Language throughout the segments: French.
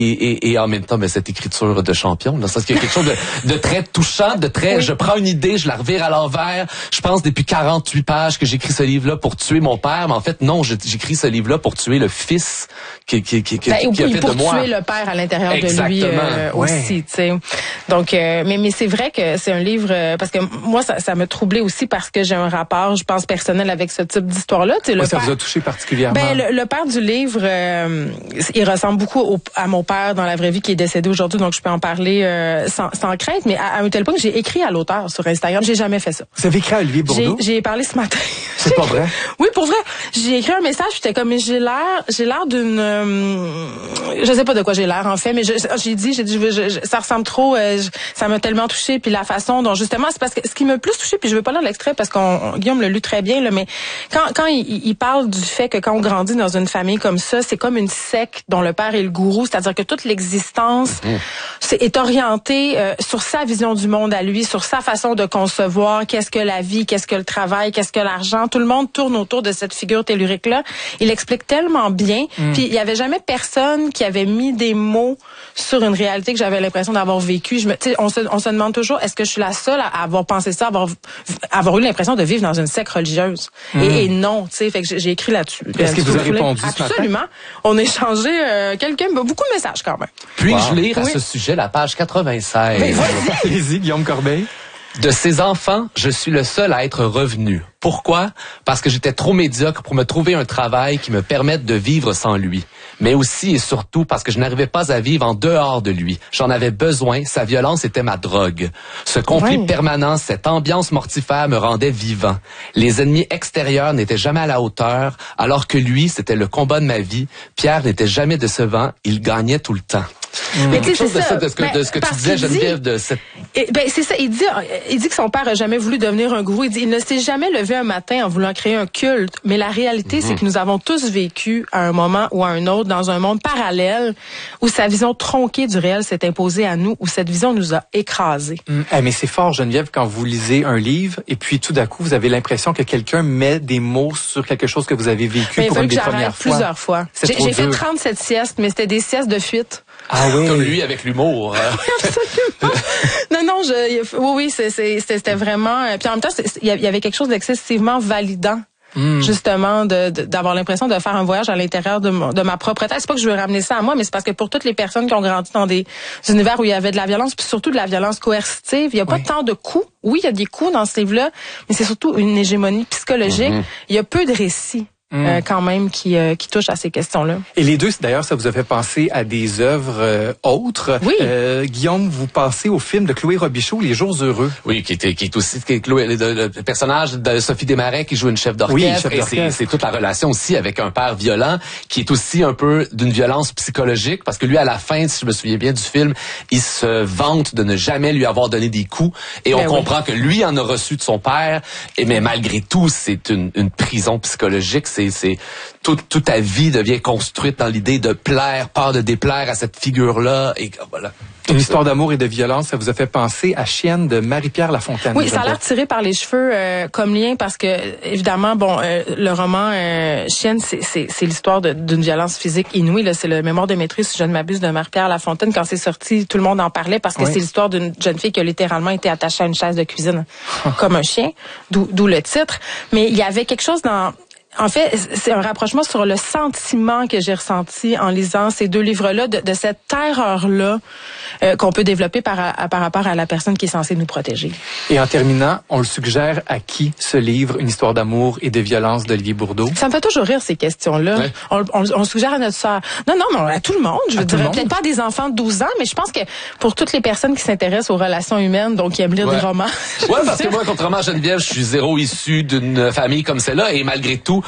Et en même temps, mais cette écriture de champion, là, ça, c'est quelque chose de très touchant, de très, oui. Je prends une idée, je la revire à l'envers. Je pense depuis 48 pages que j'écris ce livre-là pour tuer mon père, mais en fait, non, j'écris ce livre-là pour tuer le fils qui a fait de moi. Pour tuer le père à l'intérieur de lui aussi, tu sais. Donc, mais c'est vrai que c'est un livre, parce que moi, ça m'a troublé aussi parce que j'ai un rapport, je pense, personnel avec ce type d'histoire-là. Tu sais, ça vous a touché particulièrement? Le père du livre, il ressemble beaucoup à mon père dans la vraie vie qui est décédé aujourd'hui, donc je peux en parler sans crainte, mais à un tel point que j'ai écrit à l'auteur sur Instagram. J'ai jamais fait ça. Vous avez écrit à Olivier Bourdeau? J'ai parlé ce matin. C'est pas vrai? Oui, pour vrai. J'ai écrit un message, j'étais comme, j'ai l'air d'une, je sais pas de quoi j'ai l'air en fait, mais j'ai dit, ça ressemble trop, ça m'a tellement touchée, puis la façon dont justement, c'est parce que ce qui m'a plus touchée, puis je veux pas lire l'extrait parce Guillaume l'a lu très bien, là, mais quand il parle du fait que quand on grandit dans une famille comme ça, c'est comme une secte dont le père est le gourou, c'est-à-dire que toute l'existence est orientée sur sa vision du monde à lui, sur sa façon de concevoir qu'est-ce que la vie, qu'est-ce que le travail, qu'est-ce que l'argent. Tout le monde tourne autour de cette figure tellurique-là. Il explique tellement bien. Puis il y avait jamais personne qui avait mis des mots sur une réalité que j'avais l'impression d'avoir vécue. On se demande toujours, est-ce que je suis la seule à avoir pensé ça, avoir eu l'impression de vivre dans une secte religieuse? Et non, tu sais, fait que j'ai écrit là-dessus. Est-ce qu'il vous a répondu ce matin? Absolument. On a échangé beaucoup de messages quand même. Puis-je lire à ce sujet la page 96? Mais allez-y, Guillaume Corbeil. De ses enfants, je suis le seul à être revenu. Pourquoi? Parce que j'étais trop médiocre pour me trouver un travail qui me permette de vivre sans lui. Mais aussi et surtout parce que je n'arrivais pas à vivre en dehors de lui. J'en avais besoin, sa violence était ma drogue. Ce conflit permanent, cette ambiance mortifère me rendait vivant. Les ennemis extérieurs n'étaient jamais à la hauteur, alors que lui, c'était le combat de ma vie. Pierre n'était jamais décevant, il gagnait tout le temps. Mais quelque chose de ce que tu disais, Geneviève, de cette... c'est ça, il dit que son père a jamais voulu devenir un gourou. Il dit, il ne s'est jamais levé un matin en voulant créer un culte. Mais la réalité, c'est que nous avons tous vécu à un moment ou à un autre dans un monde parallèle où sa vision tronquée du réel s'est imposée à nous, où cette vision nous a écrasés. Mais c'est fort, Geneviève, quand vous lisez un livre et puis tout d'un coup, vous avez l'impression que quelqu'un met des mots sur quelque chose que vous avez vécu pour une des premières fois. Plusieurs fois. J'ai fait 37 siestes, mais c'était des siestes de fuite. Ah oui. Comme lui avec l'humour. Absolument. Oui, c'était vraiment. Puis en même temps, il y avait quelque chose d'excessivement validant. Justement, d'avoir l'impression de faire un voyage à l'intérieur de ma propre tête. C'est pas que je veux ramener ça à moi, mais c'est parce que pour toutes les personnes qui ont grandi dans des univers où il y avait de la violence, puis surtout de la violence coercitive, il y a pas tant de coups. Oui, il y a des coups dans ce livre-là, mais c'est surtout une hégémonie psychologique. Il y a peu de récits. Quand même qui touche à ces questions-là. Et les deux, d'ailleurs, ça vous a fait penser à des œuvres autres. Oui. Guillaume, vous pensez au film de Chloé Robichaud, Les Jours heureux. Oui, qui est aussi Chloé, le personnage de Sophie Desmarais qui joue une chef d'orchestre. Oui, et c'est toute la relation aussi avec un père violent qui est aussi un peu d'une violence psychologique parce que lui, à la fin, si je me souviens bien du film, il se vante de ne jamais lui avoir donné des coups et on comprend que lui en a reçu de son père. Mais malgré tout, c'est une prison psychologique. C'est toute ta vie devient construite dans l'idée de plaire, peur de déplaire à cette figure-là et voilà. Une histoire d'amour et de violence, ça vous a fait penser à Chienne de Marie-Pierre Lafontaine. Oui, ça a l'air tiré par les cheveux comme lien parce que évidemment, le roman Chienne, c'est l'histoire d'une violence physique inouïe. Là, c'est le mémoire de maîtrise, si je ne m'abuse, de Marie-Pierre Lafontaine. Quand c'est sorti, tout le monde en parlait parce que c'est l'histoire d'une jeune fille qui a littéralement été attachée à une chaise de cuisine comme un chien, d'où le titre. Mais il y avait quelque chose dans... En fait, c'est un rapprochement sur le sentiment que j'ai ressenti en lisant ces deux livres-là, de cette terreur-là qu'on peut développer par rapport à la personne qui est censée nous protéger. Et en terminant, on le suggère à qui ce livre, Une histoire d'amour et de violence d'Olivier Bourdeau? Ça me fait toujours rire, ces questions-là. Ouais. On le suggère à notre sœur. Non, mais à tout le monde. Je veux dire, peut-être pas à des enfants de 12 ans, mais je pense que pour toutes les personnes qui s'intéressent aux relations humaines, donc qui aiment lire des romans. Oui, parce que moi, contrairement à Geneviève, je suis zéro issu d'une famille comme celle-là, et malgré tout,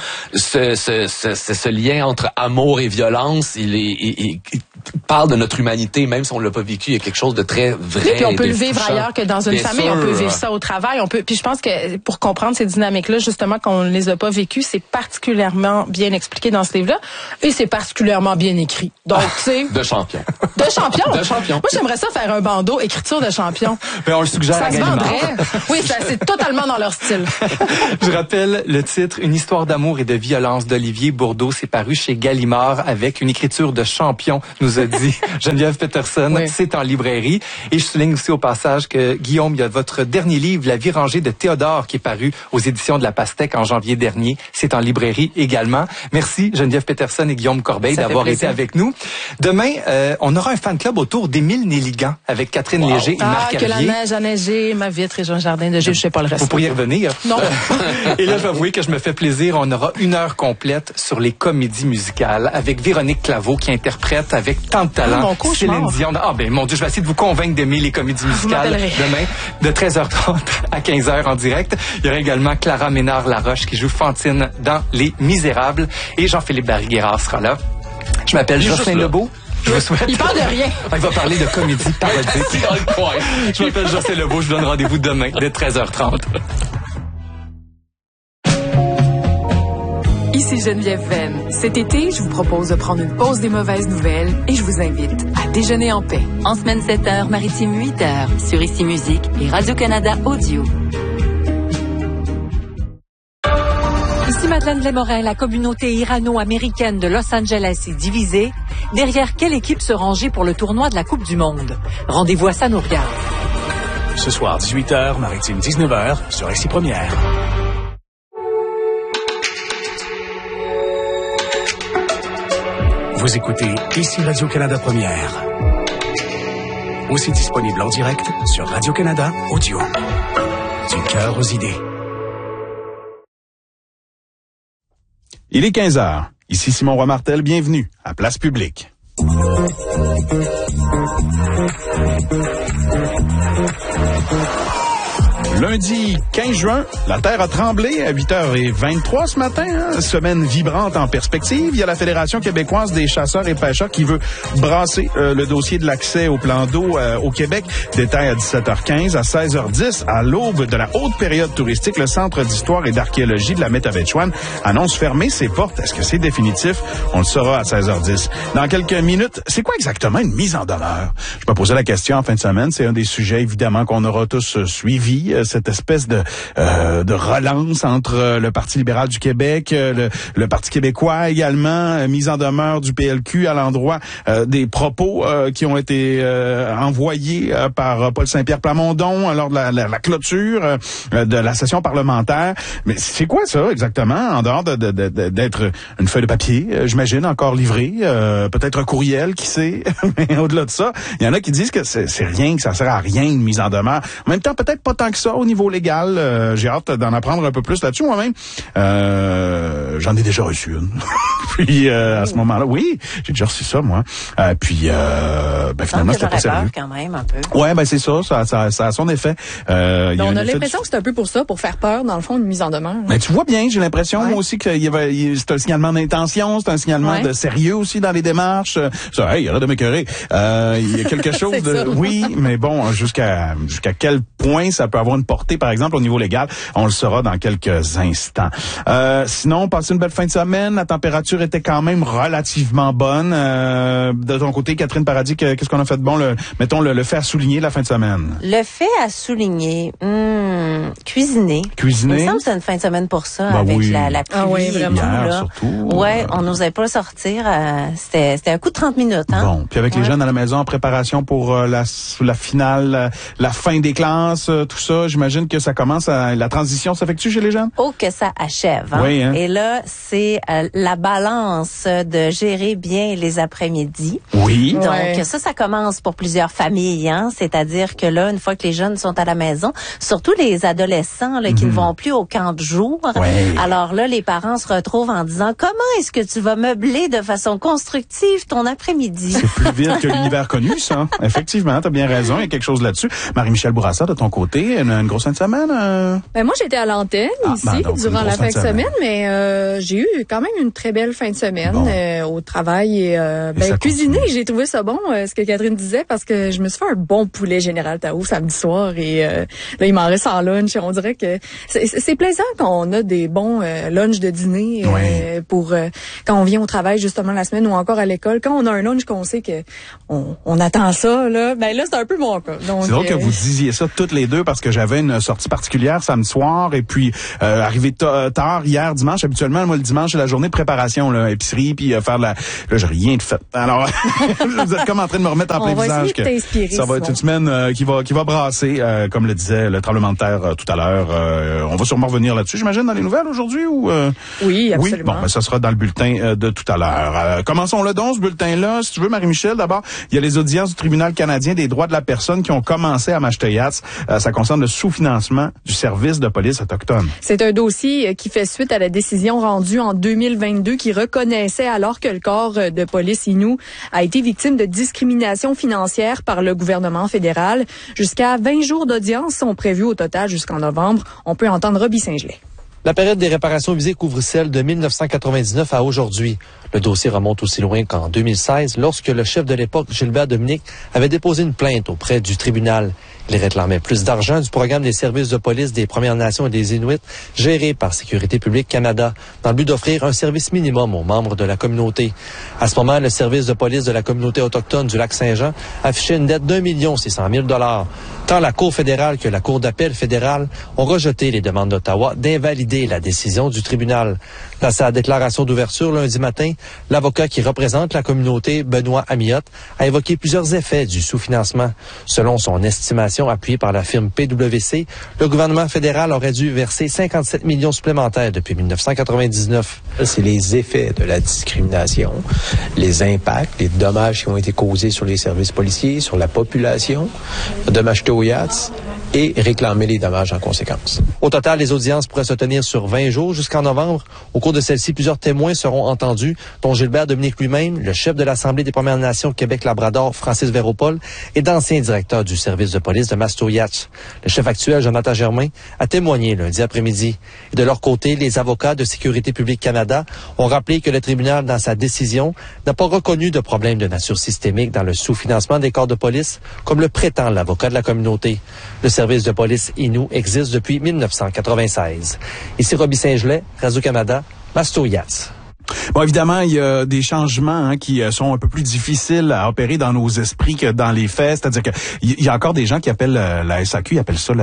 ce lien entre amour et violence, il parle de notre humanité, même si on l'a pas vécu, il y a quelque chose de très vrai. Oui, puis on peut le vivre ailleurs que dans une famille, on peut vivre ça au travail, puis je pense que pour comprendre ces dynamiques-là, justement, qu'on ne les a pas vécues, c'est particulièrement bien expliqué dans ce livre-là, et c'est particulièrement bien écrit. Donc, tu sais... De champion. De champion? De champion. Moi, j'aimerais ça faire un bandeau, écriture de champion. Mais on le suggère ça se vendrait. Oui, c'est totalement dans leur style. Je rappelle le titre, Une histoire d'amour d'amour et de violence d'Olivier Bourdeau. C'est paru chez Gallimard avec une écriture de champion, nous a dit Geneviève Peterson. Oui. C'est en librairie. Et je souligne aussi au passage que, Guillaume, il y a votre dernier livre, La vie rangée de Théodore, qui est paru aux éditions de La Pastèque en janvier dernier. C'est en librairie également. Merci Geneviève Peterson et Guillaume Corbeil d'avoir été avec nous. Demain, on aura un fan club autour d'Émile Néligan avec Catherine Léger et Marc Carrier. Que la neige a neigé, ma vitre et Jean Jardin de Gilles, je sais pas le reste. Vous pourriez revenir. Non. Et là, je vais avouer que je me fais plaisir. On aura 1 heure complète sur les comédies musicales avec Véronique Claveau qui interprète avec tant de talent Céline Dion. Ah ben mon Dieu, je vais essayer de vous convaincre d'aimer les comédies musicales demain de 13h30 à 15h en direct. Il y aura également Clara Ménard-Laroche qui joue Fantine dans Les Misérables et Jean-Philippe Barry-Guerrard sera là. Je m'appelle Jocelyn Lebeau. Je vous souhaite... Il parle de rien. Il va parler de comédie parodique. Dans le coin. Je m'appelle Jocelyn Lebeau. Je vous donne rendez-vous demain dès 13h30. Ici Geneviève Venn. Cet été, je vous propose de prendre une pause des mauvaises nouvelles et je vous invite à déjeuner en paix. En semaine 7h, maritime 8h, sur Ici Musique et Radio-Canada Audio. Ici Madeleine Desmorin, la communauté irano-américaine de Los Angeles est divisée. Derrière quelle équipe se ranger pour le tournoi de la Coupe du Monde? Rendez-vous à Ça nous regarde. Ce soir, 18h, maritime 19h, sur Ici Première. Vous écoutez Ici Radio-Canada Première. Aussi disponible en direct sur Radio-Canada Audio. Du cœur aux idées. Il est 15h. Ici Simon Roy-Martel, bienvenue à Place Publique. Lundi 15 juin, la Terre a tremblé à 8h23 ce matin. Semaine vibrante en perspective. Il y a la Fédération québécoise des chasseurs et pêcheurs qui veut brasser le dossier de l'accès au plan d'eau au Québec. Détail à 17h15. À 16h10, à l'aube de la haute période touristique, le Centre d'histoire et d'archéologie de la Métabetchouane annonce fermer ses portes. Est-ce que c'est définitif? On le saura à 16h10. Dans quelques minutes, c'est quoi exactement une mise en demeure? Je me posais la question en fin de semaine. C'est un des sujets, évidemment, qu'on aura tous suivi. Cette espèce de relance entre le Parti libéral du Québec, le Parti québécois également, mise en demeure du PLQ à l'endroit des propos qui ont été envoyés par Paul Saint-Pierre Plamondon lors de la clôture de la session parlementaire. Mais c'est quoi ça exactement, en dehors d'être une feuille de papier, j'imagine, encore livrée, peut-être un courriel, qui sait, mais au-delà de ça, il y en a qui disent que c'est rien, que ça sert à rien une mise en demeure. En même temps, peut-être pas tant que ça au niveau légal. J'ai hâte d'en apprendre un peu plus là-dessus moi-même. J'en ai déjà reçu une. Puis à ce moment-là, oui, j'ai déjà reçu ça moi. Puis finalement c'était pas sérieux. Quand même un peu. Ouais, c'est ça a son effet. On a l'impression que c'est un peu pour ça, pour faire peur dans le fond, une mise en demeure. Mais tu vois bien, j'ai l'impression moi aussi que c'est un signalement d'intention, c'est un signalement de sérieux aussi dans les démarches. Ça, hey, arrête de m'écœurer. Il y a quelque chose de oui, mais bon, jusqu'à quel point ça peut avoir une portée, par exemple, au niveau légal, on le saura dans quelques instants. Sinon, passez une belle fin de semaine. La température était quand même relativement bonne. De ton côté, Catherine Paradis, qu'est-ce qu'on a fait de bon? Le fait à souligner la fin de semaine. Le fait à souligner, cuisiner. Cuisiner. Il me semble que c'est une fin de semaine pour ça, avec la pluie. Ah oui, vraiment. Hier, là. surtout. Ouais, on n'osait pas sortir. C'était un coup de 30 minutes. Hein? Bon, puis avec les jeunes à la maison en préparation pour la finale, la fin des classes, tout ça, j'imagine que ça commence la transition s'effectue chez les jeunes? Oh, que ça achève. Hein? Oui, hein? Et là, c'est la balance de gérer bien les après-midi. Oui. Donc, ça commence pour plusieurs familles. Hein? C'est-à-dire que là, une fois que les jeunes sont à la maison, surtout les adolescents là, qui ne vont plus au camp de jour, alors là, les parents se retrouvent en disant, comment est-ce que tu vas meubler de façon constructive ton après-midi? C'est plus vite que l'univers connu, ça. Effectivement, t'as bien raison, il y a quelque chose là-dessus. Marie-Michel Bourassa, de ton côté, une grosse fin de semaine? Moi, j'étais à l'antenne ici durant la fin de semaine, mais j'ai eu quand même une très belle fin de semaine au travail. Et cuisiner, j'ai trouvé ça bon. Ce que que Catherine disait parce que je me suis fait un bon poulet Général Tao samedi soir et là, il m'en reste en lunch. On dirait que c'est plaisant quand on a des bons lunchs de dîner pour quand on vient au travail justement la semaine ou encore à l'école. Quand on a un lunch qu'on sait que on attend ça, là, ben là, c'est un peu mon cas. Donc, c'est drôle que vous disiez ça toutes les deux parce que j'avais une sortie particulière samedi soir et puis arrivé tard hier dimanche. Habituellement, moi, le dimanche, c'est la journée de préparation, là, épicerie, puis faire de la... Là, j'ai rien de fait. Alors, vous êtes comme en train de me remettre en plein visage que ça va être une semaine qui va brasser, comme le disait le tremblement de terre tout à l'heure. On va sûrement revenir là-dessus, j'imagine, dans les nouvelles aujourd'hui ou Oui, absolument. Oui, bon, ben, ça sera dans le bulletin de tout à l'heure. Commençons-le donc, ce bulletin-là. Si tu veux, Marie-Michel, d'abord, il y a les audiences du Tribunal canadien des droits de la personne qui ont commencé à Mashteuiatsh. Ça concerne le sous-financement du service de police autochtone. C'est un dossier qui fait suite à la décision rendue en 2022 qui reconnaissait alors que le corps de police Innu a été victime de discrimination financière par le gouvernement fédéral. Jusqu'à 20 jours d'audience sont prévus au total jusqu'en novembre. On peut entendre Roby Saint-Gelais. La période des réparations visées couvre celle de 1999 à aujourd'hui. Le dossier remonte aussi loin qu'en 2016, lorsque le chef de l'époque, Gilbert Dominique, avait déposé une plainte auprès du tribunal. Il réclamait plus d'argent du programme des services de police des Premières Nations et des Inuits, géré par Sécurité publique Canada, dans le but d'offrir un service minimum aux membres de la communauté. À ce moment, le service de police de la communauté autochtone du Lac-Saint-Jean affichait une dette d'1 600 000 $. Tant la Cour fédérale que la Cour d'appel fédérale ont rejeté les demandes d'Ottawa d'invalider la décision du tribunal. Dans sa déclaration d'ouverture lundi matin, l'avocat qui représente la communauté, Benoît Amiotte, a évoqué plusieurs effets du sous-financement. Selon son estimation appuyée par la firme PwC, le gouvernement fédéral aurait dû verser 57 millions supplémentaires depuis 1999. C'est les effets de la discrimination, les impacts, les dommages qui ont été causés sur les services policiers, sur la population de Mashteuiatsh et réclamer les dommages en conséquence. Au total, les audiences pourraient se tenir sur 20 jours jusqu'en novembre. Au cours de celle-ci, plusieurs témoins seront entendus, dont Gilbert Dominique lui-même, le chef de l'Assemblée des Premières Nations Québec-Labrador, Francis Véropol, et d'anciens directeurs du service de police de Mashteuiatsh. Le chef actuel, Jonathan Germain, a témoigné lundi après-midi. Et de leur côté, les avocats de Sécurité publique Canada ont rappelé que le tribunal, dans sa décision, n'a pas reconnu de problème de nature systémique dans le sous-financement des corps de police, comme le prétend l'avocat de la communauté. Le service de police Innu existe depuis 1996. Ici Roby Saint-Gelais, Radio-Canada, Mashteuiatsh. Bon, évidemment, il y a des changements qui sont un peu plus difficiles à opérer dans nos esprits que dans les faits. C'est-à-dire que il y a encore des gens qui appellent la SAQ, ils appellent ça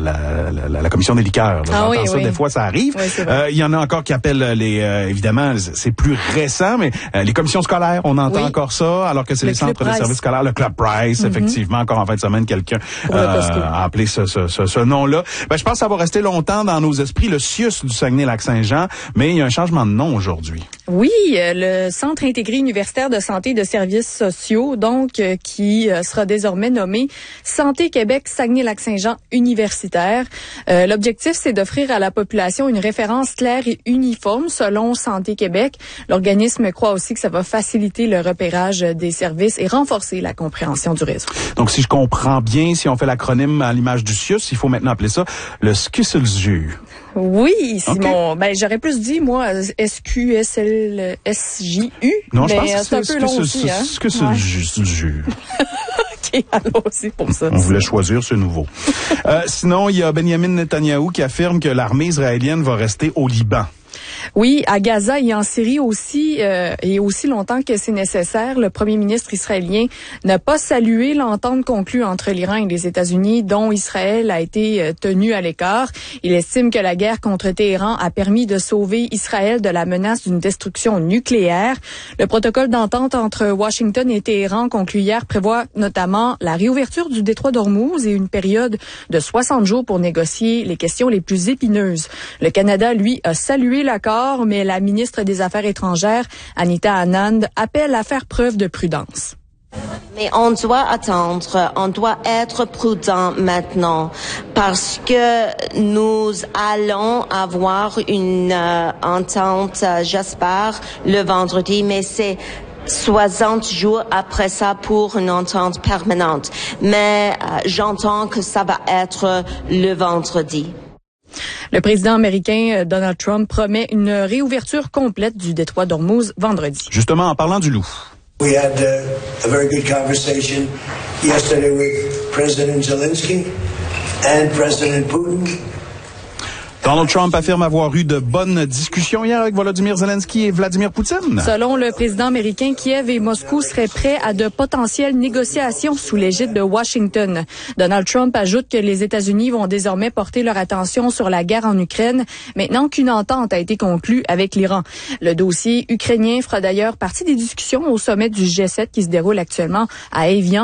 la commission des liqueurs. J'entends ça, des fois, ça arrive. Oui, il y en a encore qui appellent évidemment, c'est plus récent, mais les commissions scolaires, on entend encore ça, alors que c'est les centres de services scolaires, le Club Price, effectivement, encore en fin de semaine, quelqu'un a appelé ce nom-là. Ben, je pense que ça va rester longtemps dans nos esprits, le CIUS du Saguenay-Lac-Saint-Jean, mais il y a un changement de nom aujourd'hui. Oui, le Centre intégré universitaire de santé et de services sociaux, donc, qui sera désormais nommé Santé Québec Saguenay-Lac-Saint-Jean universitaire. L'objectif, c'est d'offrir à la population une référence claire et uniforme selon Santé Québec. L'organisme croit aussi que ça va faciliter le repérage des services et renforcer la compréhension du réseau. Donc, si je comprends bien, si on fait l'acronyme à l'image du CIUS, il faut maintenant appeler ça le SQSLJU. Oui, Simon. Okay. Ben, j'aurais plus dit, moi, SQSLSJU. Non, mais je pense que c'est un peu long aussi, hein. SQSLJU. OK, allons-y pour ça. On voulait choisir ce nouveau. Sinon, il y a Benjamin Netanyahou qui affirme que l'armée israélienne va rester au Liban. Oui, à Gaza et en Syrie aussi, et aussi longtemps que c'est nécessaire, le premier ministre israélien n'a pas salué l'entente conclue entre l'Iran et les États-Unis, dont Israël a été tenu à l'écart. Il estime que la guerre contre Téhéran a permis de sauver Israël de la menace d'une destruction nucléaire. Le protocole d'entente entre Washington et Téhéran conclu hier prévoit notamment la réouverture du détroit d'Ormuz et une période de 60 jours pour négocier les questions les plus épineuses. Le Canada, lui, a salué l'accord, mais la ministre des Affaires étrangères, Anita Anand, appelle à faire preuve de prudence. Mais on doit attendre, on doit être prudent maintenant parce que nous allons avoir une entente, j'espère, le vendredi, mais c'est 60 jours après ça pour une entente permanente. Mais j'entends que ça va être le vendredi. Le président américain Donald Trump promet une réouverture complète du détroit d'Ormuz vendredi. Justement, en parlant du loup. We had a very good conversation yesterday with President Zelensky and President Putin. Donald Trump affirme avoir eu de bonnes discussions hier avec Volodymyr Zelensky et Vladimir Poutine. Selon le président américain, Kiev et Moscou seraient prêts à de potentielles négociations sous l'égide de Washington. Donald Trump ajoute que les États-Unis vont désormais porter leur attention sur la guerre en Ukraine, maintenant qu'une entente a été conclue avec l'Iran. Le dossier ukrainien fera d'ailleurs partie des discussions au sommet du G7 qui se déroule actuellement à Evian.